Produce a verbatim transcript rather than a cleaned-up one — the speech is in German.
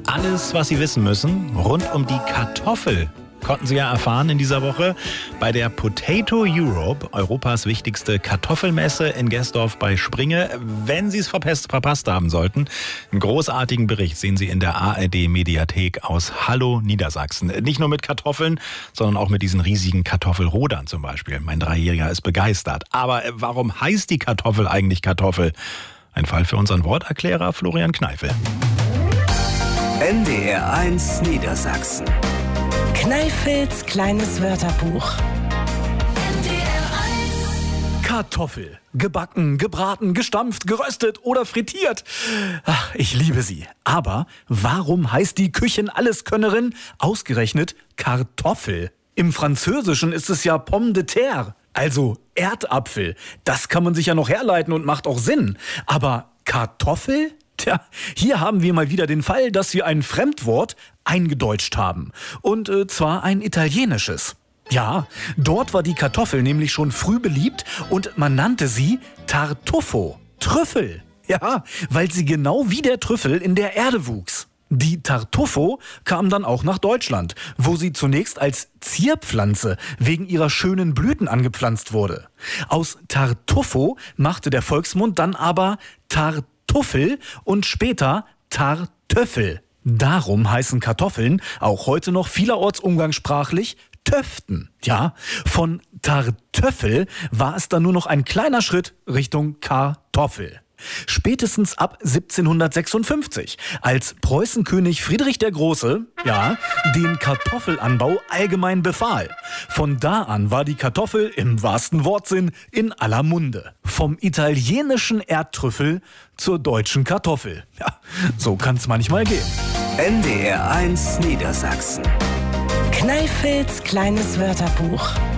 Alles, was Sie wissen müssen, rund um die Kartoffel, konnten Sie ja erfahren in dieser Woche bei der Potato Europe, Europas wichtigste Kartoffelmesse in Gesdorf bei Springe. Wenn Sie es verpasst, verpasst haben sollten, einen großartigen Bericht sehen Sie in der A R D-Mediathek aus Hallo Niedersachsen. Nicht nur mit Kartoffeln, sondern auch mit diesen riesigen Kartoffelrodern zum Beispiel. Mein Dreijähriger ist begeistert. Aber warum heißt die Kartoffel eigentlich Kartoffel? Ein Fall für unseren Worterklärer Florian Kneifel. N D R eins Niedersachsen. Kneifels kleines Wörterbuch. Kartoffel. Gebacken, gebraten, gestampft, geröstet oder frittiert. Ach, ich liebe sie. Aber warum heißt die Küchenalleskönnerin ausgerechnet Kartoffel? Im Französischen ist es ja Pomme de terre, also Erdapfel. Das kann man sich ja noch herleiten und macht auch Sinn. Aber Kartoffel? Tja, hier haben wir mal wieder den Fall, dass wir ein Fremdwort eingedeutscht haben. Und äh, zwar ein italienisches. Ja, dort war die Kartoffel nämlich schon früh beliebt und man nannte sie Tartufo, Trüffel. Ja, weil sie genau wie der Trüffel in der Erde wuchs. Die Tartufo kam dann auch nach Deutschland, wo sie zunächst als Zierpflanze wegen ihrer schönen Blüten angepflanzt wurde. Aus Tartufo machte der Volksmund dann aber Tartuffel und später Tartöffel. Darum heißen Kartoffeln auch heute noch vielerorts umgangssprachlich Töften. Ja, von Tartöffel war es dann nur noch ein kleiner Schritt Richtung Kartoffel. Spätestens ab siebzehnhundertsechsundfünfzig, als Preußenkönig Friedrich der Große, ja, den Kartoffelanbau allgemein befahl. Von da an war die Kartoffel im wahrsten Wortsinn in aller Munde. Vom italienischen Erdtrüffel zur deutschen Kartoffel. Ja, so kann's manchmal gehen. N D R eins Niedersachsen. Kneifels kleines Wörterbuch.